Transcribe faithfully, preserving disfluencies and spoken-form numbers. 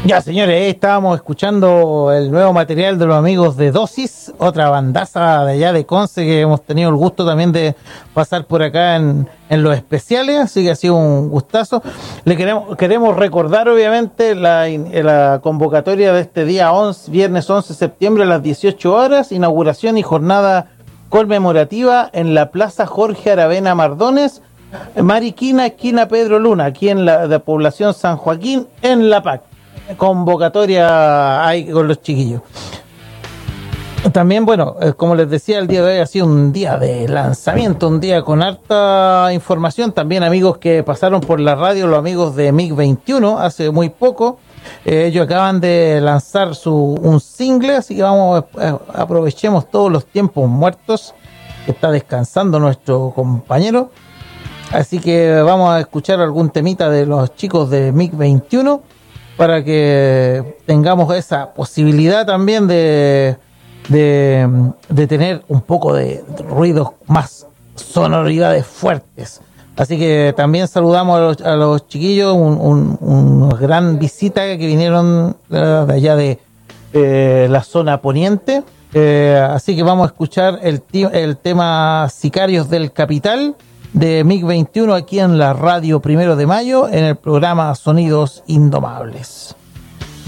Ya, señores, ahí estábamos escuchando el nuevo material de los amigos de Dosis, otra bandaza de allá de Conce que hemos tenido el gusto también de pasar por acá en, en los especiales, así que ha sido un gustazo. Le queremos, queremos recordar obviamente la, la convocatoria de este día once, viernes once de septiembre a las dieciocho horas, inauguración y jornada conmemorativa en la Plaza Jorge Aravena Mardones, Mariquina, esquina Pedro Luna, aquí en la, la población San Joaquín, en La P A C. Convocatoria hay con los chiquillos. También, bueno, como les decía, el día de hoy ha sido un día de lanzamiento, un día con harta información. También amigos que pasaron por la radio, los amigos de M I G veintiuno, hace muy poco. Eh, ellos acaban de lanzar su un single, así que vamos, eh, aprovechemos todos los tiempos muertos que está descansando nuestro compañero. Así que vamos a escuchar algún temita de los chicos de M I G veintiuno para que tengamos esa posibilidad también de, de, de tener un poco de ruidos más, sonoridades fuertes. Así que también saludamos a los, a los chiquillos, un, un, una gran visita que vinieron de allá de eh, la zona poniente. Eh, así que vamos a escuchar el, el tema Sicarios del Capital de M I G veintiuno aquí en la radio Primero de Mayo en el programa Sonidos Indomables.